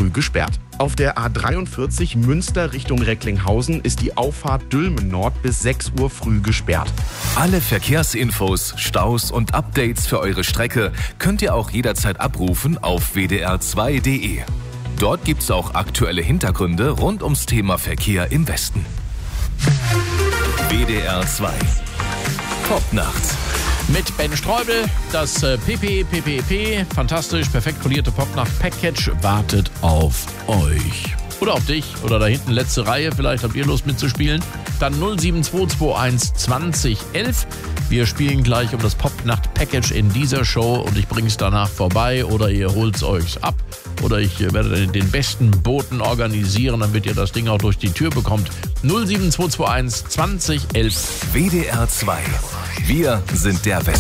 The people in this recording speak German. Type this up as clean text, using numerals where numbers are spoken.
früh gesperrt. Auf der A43 Münster Richtung Recklinghausen ist die Auffahrt Dülmen Nord bis 6 Uhr früh gesperrt. Alle Verkehrsinfos, Staus und Updates für eure Strecke könnt ihr auch jederzeit abrufen auf wdr2.de. Dort gibt's auch aktuelle Hintergründe rund ums Thema Verkehr im Westen. WDR 2 Popnacht. Mit Ben Streubel, das PPPPP, fantastisch, perfekt polierte Popnacht-Package wartet auf euch. Oder auf dich, oder da hinten letzte Reihe, vielleicht habt ihr Lust mitzuspielen. Dann 07221 20 11. Wir spielen gleich um das Popnacht-Package in dieser Show und ich bring's danach vorbei oder ihr holt's euch ab. Oder ich werde den besten Boten organisieren, damit ihr das Ding auch durch die Tür bekommt. 07221 20 11. WDR 2. Wir sind der Westen.